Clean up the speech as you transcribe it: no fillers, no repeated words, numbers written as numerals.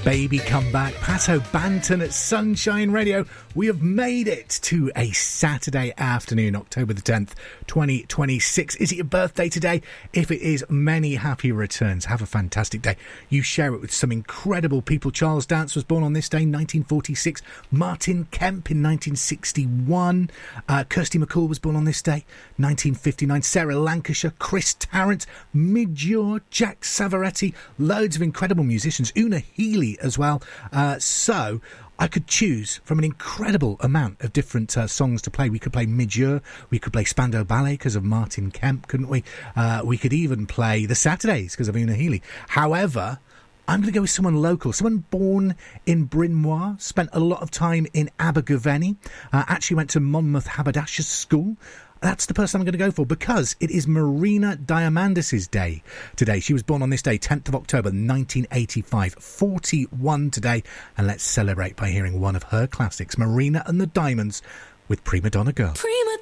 Baby Come Back, Pat O'Banton at Sunshine Radio. We have made it to a Saturday afternoon, October the 10th, 2026. Is it your birthday today? If it is, many happy returns. Have a fantastic day. You share it with some incredible people. Charles Dance was born on this day, 1946. Martin Kemp in 1961. Kirsty MacColl was born on this day, 1959. Sarah Lancashire, Chris Tarrant, Midge-Ure, Jack Savoretti. Loads of incredible musicians. Una Healy as well. So I could choose from an incredible amount of different songs to play. We could play Midge-Ure, we could play Spandau Ballet because of Martin Kemp, couldn't we? We could even play The Saturdays because of Una Healy. However, I'm going to go with someone local, someone born in Bryn Mawr, spent a lot of time in Abergavenny, actually went to Monmouth Haberdashers School. That's the person I'm going to go for because it is Marina Diamandis' day today. She was born on this day, 10th of October, 1985. 41 today. And let's celebrate by hearing one of her classics, Marina and the Diamonds with Prima Donna Girl.